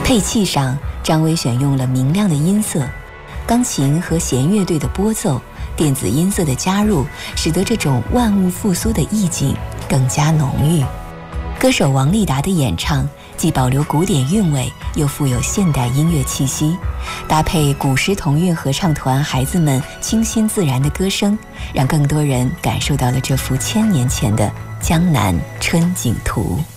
配器上，张伟选用了明亮的音色，钢琴和弦乐队的拨奏，电子音色的加入，使得这种万物复苏的意境更加浓郁。歌手王丽达的演唱既保留古典韵味，又富有现代音乐气息，搭配古诗童韵合唱团孩子们清新自然的歌声，让更多人感受到了这幅1000年前的江南春景图。